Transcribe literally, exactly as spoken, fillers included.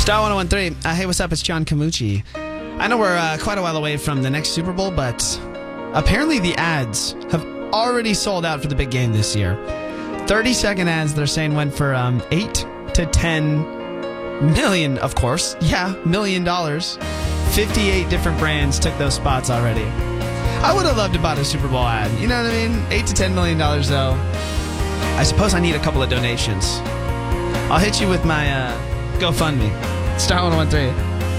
Star one oh one three. Uh, hey, what's up? It's John Camucci. I know we're uh, quite a while away from the next Super Bowl, but apparently the ads have already sold out for the big game this year. thirty-second ads, they're saying, went for um, eight to ten million, of course. Yeah, million dollars. fifty-eight different brands took those spots already. I would have loved to buy a Super Bowl ad. You know what I mean? eight to ten million dollars, though. I suppose I need a couple of donations. I'll hit you with my uh, GoFundMe. Star one oh one three.